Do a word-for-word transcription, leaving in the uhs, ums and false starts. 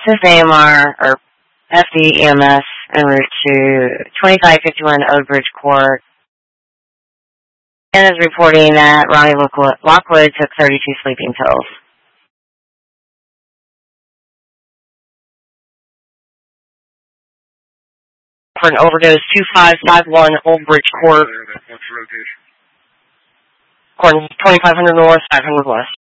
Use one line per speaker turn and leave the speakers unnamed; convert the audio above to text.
This is A M R, or F D E M S, en route to twenty-five fifty-one Old Bridge Court, and is reporting that Ronnie Lockwood took thirty-two sleeping pills. For an overdose, two five five one Old Bridge Court, twenty-five hundred North, five hundred West.